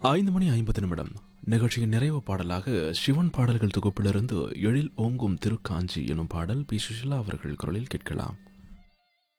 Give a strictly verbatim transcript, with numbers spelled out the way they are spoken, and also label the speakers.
Speaker 1: ஐந்து மணி ஐம்பது நிமிடம் நிகழ்ச்சியின் நிறைவு பாடலாக சிவன் பாடல்கள் தொகுப்பிலிருந்து எழில் ஓங்கும் திருக்காஞ்சி எனும் பாடல் பி சுஷிலா அவர்கள் குரலில் கேட்கலாம்.